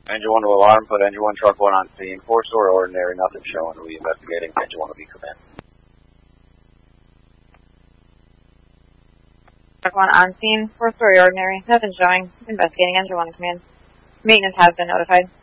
Engine 1 to alarm, put Engine 1, Truck 1 on scene. 4-story ordinary, nothing showing. We'll be investigating. Engine 1 will be command. Truck 1 on scene, 4-story ordinary, nothing showing. Investigating. Engine 1 command. Maintenance has been notified.